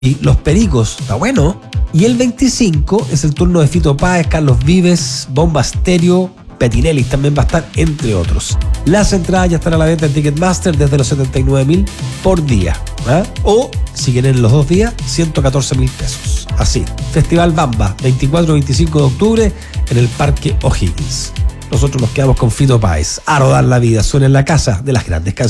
y Los Pericos, está bueno. Y el 25 es el turno de Fito Páez, Carlos Vives, Bomba Estéreo, Petinelli también va a estar, entre otros. Las entradas ya están a la venta en Ticketmaster desde los 79.000 por día. O, si quieren los 2 días, 114.000 pesos. Así. Festival Bamba, 24-25 de octubre en el Parque O'Higgins. Nosotros nos quedamos con Fito Páez. A rodar la vida. Suena en la casa de las grandes canciones.